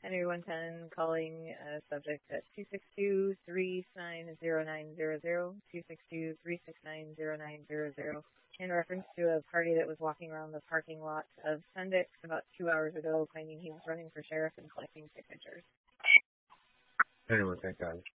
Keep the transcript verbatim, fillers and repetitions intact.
Henry one ten calling uh, subject at two six two, three nine zero nine zero zero, two six two, three six nine, zero nine zero zero, in reference to a party that was walking around the parking lot of Sundix about two hours ago claiming he was running for sheriff and collecting signatures. Henry one ten, got it.